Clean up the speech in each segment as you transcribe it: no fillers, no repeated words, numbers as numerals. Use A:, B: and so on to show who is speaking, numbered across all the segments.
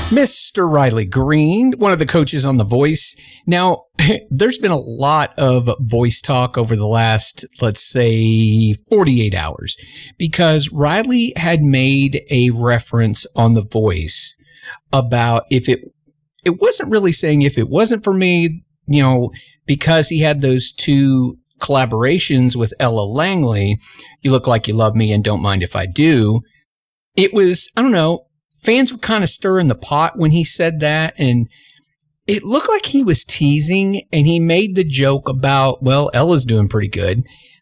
A: Mr. Riley Green, one of the coaches on The Voice. Now, there's been a lot of voice talk over the last, let's say, 48 hours, because Riley had made a reference on The Voice about if it wasn't really saying if it wasn't for me, because he had those two collaborations with Ella Langley, You Look Like You Love Me and Don't Mind If I Do. It was, I don't know, fans were kind of stirring the pot when he said that, and it looked like he was teasing, and he made the joke about, well, Ella's doing pretty good.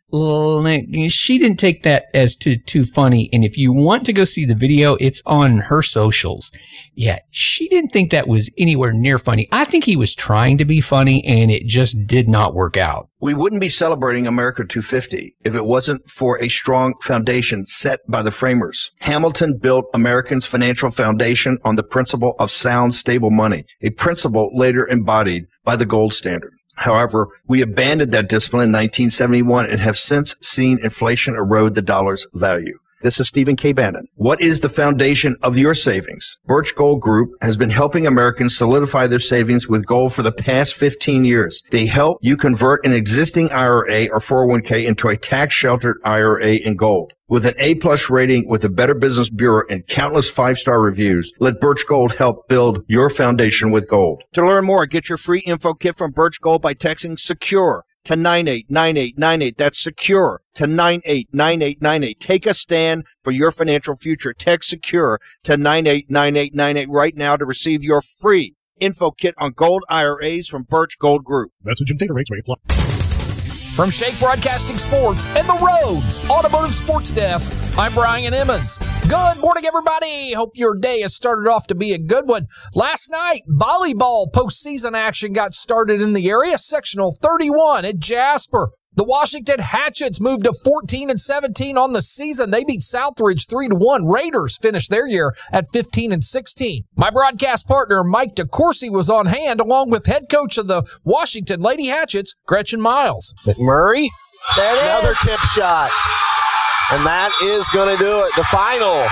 A: She didn't take that as too funny, and if you want to go see the video, it's on her socials. Yeah, she didn't think that was anywhere near funny. I think he was trying to be funny, and it just did not work out.
B: We wouldn't be celebrating America 250 if it wasn't for a strong foundation set by the framers. Hamilton built Americans' financial foundation on the principle of sound, stable money, a principle later embodied by the gold standard. However, we abandoned that discipline in 1971 and have since seen inflation erode the dollar's value. This is Stephen K. Bannon. What is the foundation of your savings? Birch Gold Group has been helping Americans solidify their savings with gold for the past 15 years. They help you convert an existing IRA or 401k into a tax-sheltered IRA in gold. With an A-plus rating with the Better Business Bureau and countless 5-star reviews, let Birch Gold help build your foundation with gold. To learn more, get your free info kit from Birch Gold by texting SECURE to 989898. That's SECURE to 989898. Take a stand for your financial future. Text SECURE to 989898 right now to receive your free info kit on gold IRAs from Birch Gold Group.
C: Message and data rates may apply.
D: From Shake Broadcasting Sports and the Rhodes Automotive Sports Desk, I'm Brian Emmons. Good morning, everybody. Hope your day has started off to be a good one. Last night, volleyball postseason action got started in the area. Sectional 31 at Jasper. The Washington Hatchets moved to 14-17 on the season. They beat Southridge 3-1. Raiders finished their year at 15-16. My broadcast partner, Mike DeCourcy, was on hand along with head coach of the Washington Lady Hatchets, Gretchen Miles.
E: McMurray, there it another is. Tip shot. And that is going to do it. The final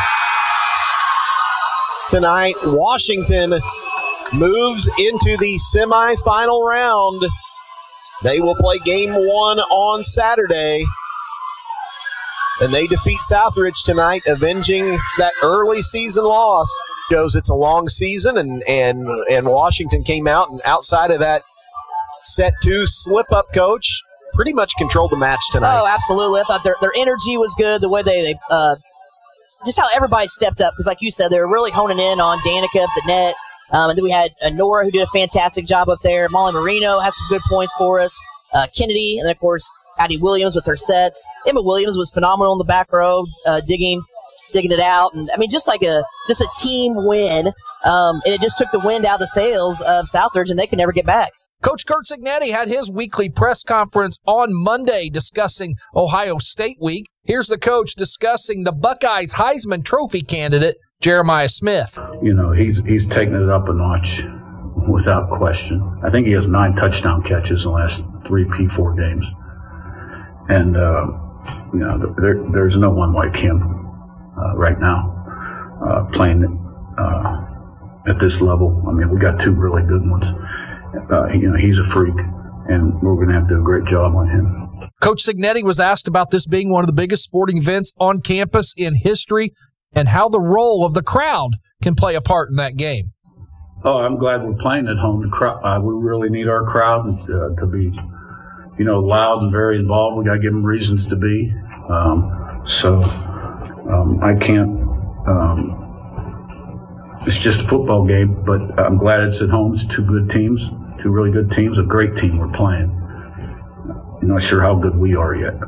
E: tonight, Washington moves into the semifinal round. They will play game one on Saturday, and they defeat Southridge tonight, avenging that early season loss. Shows it's a long season, and Washington came out, and outside of that set two slip-up, coach pretty much controlled the match tonight.
F: Oh, absolutely. I thought their energy was good, the way they just how everybody stepped up, because like you said, they were really honing in on Danica up the net. And then we had Nora, who did a fantastic job up there. Molly Marino had some good points for us. Kennedy, and then, of course, Addie Williams with her sets. Emma Williams was phenomenal in the back row, digging it out. And, I mean, just a team win. And it just took the wind out of the sails of Southridge, and they could never get back.
D: Coach Kurt Cignetti had his weekly press conference on Monday discussing Ohio State Week. Here's the coach discussing the Buckeyes Heisman Trophy candidate, Jeremiah Smith.
G: He's taken it up a notch without question. I think he has 9 touchdown catches in the last 3 P4 games. And, there's no one like him right now playing at this level. I mean, we got 2 really good ones. He's a freak, and we're going to have to do a great job on him.
D: Coach Cignetti was asked about this being one of the biggest sporting events on campus in history, and how the role of the crowd can play a part in that game.
G: Oh, I'm glad we're playing at home. We really need our crowd to be, loud and very involved. We got to give them reasons to be. I can't. It's just a football game, but I'm glad it's at home. It's 2 good teams, 2 really good teams, a great team we're playing. I'm not sure how good we are yet.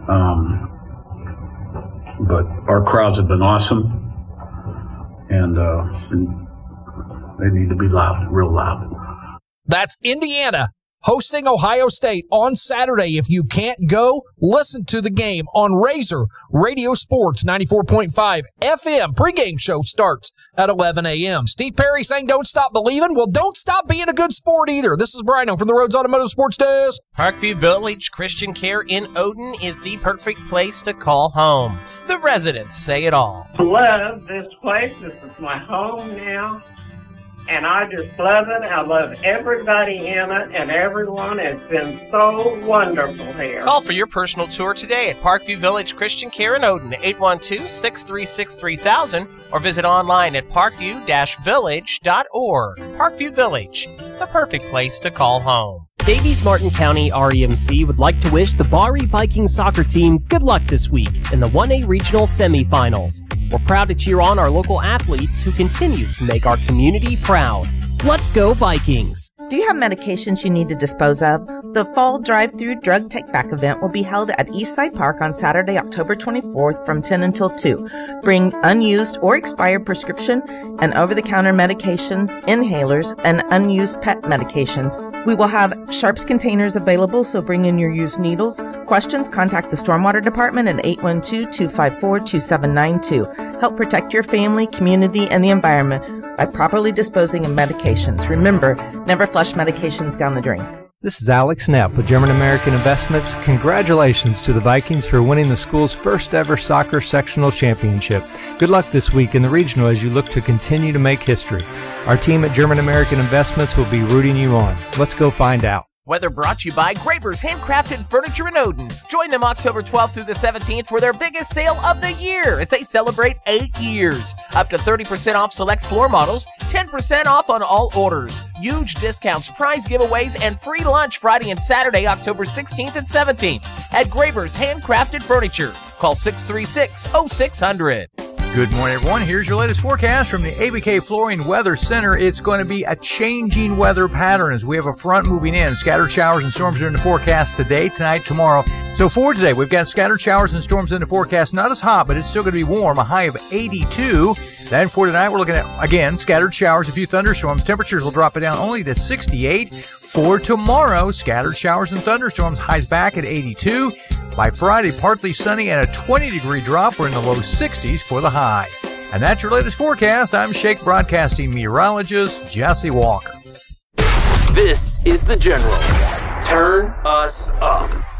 G: But our crowds have been awesome, and they need to be loud, real loud.
D: That's Indiana hosting Ohio State on Saturday. If you can't go, listen to the game on Razor Radio Sports 94.5 FM. Pregame show starts at 11 a.m. Steve Perry saying don't stop believing. Well, don't stop being a good sport either. This is Brian from the Rhodes Automotive Sports Desk.
H: Parkview Village Christian Care in Odin is the perfect place to call home. The residents say it all.
I: I love this place. This is my home now.
C: and I just love it. I love everybody in it, and everyone has been so wonderful here.
H: Call for your personal tour today at Parkview Village Christian Care in Odin, 812-636-3000, or visit online at parkview-village.org. Parkview Village, the perfect place to call home.
I: Davies Martin County REMC would like to wish the Bari Vikings soccer team good luck this week in the 1A Regional Semifinals. We're proud to cheer on our local athletes who continue to make our community proud. Let's go Vikings!
J: Do you have medications you need to dispose of? The Fall Drive-Thru Drug Take-Back event will be held at Eastside Park on Saturday, October 24th from 10 until 2. Bring unused or expired prescription and over-the-counter medications, inhalers, and unused pet medications. We will have Sharps containers available, so bring in your used needles. Questions? Contact the Stormwater Department at 812-254-2792. Help protect your family, community, and the environment by properly disposing of medications. Remember, never flush medications down the drain.
K: This is Alex Knapp with German American Investments. Congratulations to the Vikings for winning the school's first ever soccer sectional championship. Good luck this week in the regional as you look to continue to make history. Our team at German American Investments will be rooting you on. Let's go find out.
H: Weather brought to you by Graber's Handcrafted Furniture in Odin. Join them October 12th through the 17th for their biggest sale of the year as they celebrate 8 years. Up to 30% off select floor models, 10% off on all orders. Huge discounts, prize giveaways, and free lunch Friday and Saturday, October 16th and 17th at Graber's Handcrafted Furniture. Call 636-0600.
L: Good morning, everyone. Here's your latest forecast from the ABK Flooring Weather Center. It's going to be a changing weather pattern as we have a front moving in. Scattered showers and storms are in the forecast today, tonight, tomorrow. So for today, we've got scattered showers and storms in the forecast. Not as hot, but it's still going to be warm, a high of 82. Then for tonight, we're looking at, again, scattered showers, a few thunderstorms. Temperatures will drop it down only to 68. For tomorrow, scattered showers and thunderstorms, highs back at 82. By Friday, partly sunny and a 20-degree drop. We're in the low 60s for the high. And that's your latest forecast. I'm Shake Broadcasting meteorologist Jesse Walker.
M: This is The General. Turn us up.